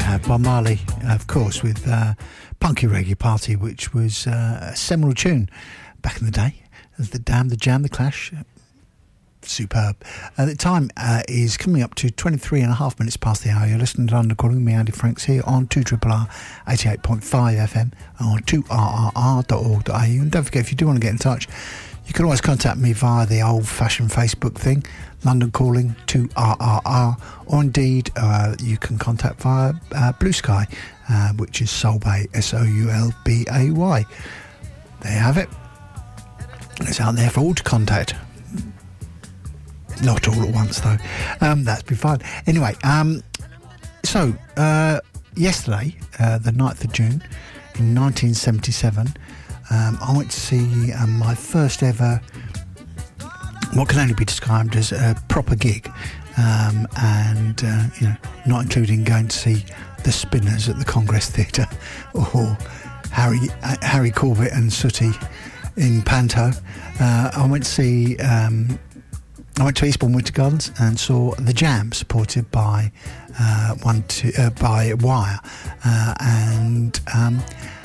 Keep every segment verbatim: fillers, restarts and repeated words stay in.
uh, Bob Marley, of course, with uh, Punky Reggae Party, which was uh, a seminal tune back in the day. As the Damned, the Jam, the Clash. Superb. Uh, the time uh, is coming up to twenty-three and a half minutes past the hour. You're listening to London Calling, me, Andy Franks, here on two R R R eighty-eight point five F M on two R R R dot org dot A U. And don't forget, if you do want to get in touch, you can always contact me via the old-fashioned Facebook thing, London Calling two R R R, or indeed uh, you can contact via uh, Blue Sky, uh, which is Soulbay, S O U L B A Y. There you have it. It's out there for all to contact. Not all at once, though. Um, that's been fine. Anyway, um, so uh, yesterday, uh, the ninth of June, in nineteen seventy-seven, um, I went to see um, my first ever, what can only be described as a proper gig, um, and uh, you know, not including going to see the Spinners at the Congress Theatre or Harry uh, Harry Corbett and Sooty in Panto. Uh, I went to see. Um, I went to Eastbourne Winter Gardens and saw The Jam, supported by uh, one to, uh, by Wire, uh, and um,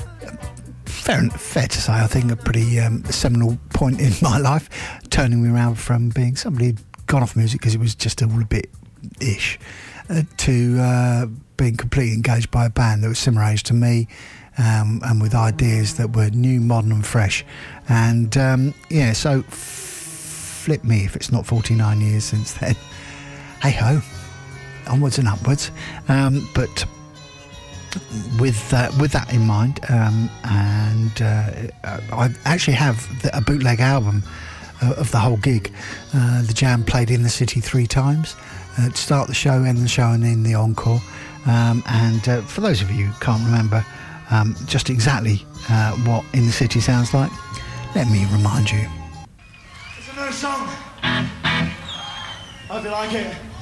fair fair to say, I think a pretty um, seminal point in my life, turning me around from being somebody who'd gone off music because it was just all a bit ish, uh, to uh, being completely engaged by a band that was similar age to me, um, and with ideas that were new, modern, and fresh, and um, yeah, so. Flip me if it's not forty-nine years since then. Hey ho, onwards and upwards. Um, but with uh, with that in mind, um, and uh, I actually have the, a bootleg album uh, of the whole gig. Uh, the Jam played in the city three times, uh, to start the show, end the show, and in the encore. Um, and uh, for those of you who can't remember um, just exactly uh, what In the City sounds like, let me remind you. Song. Hope you like it.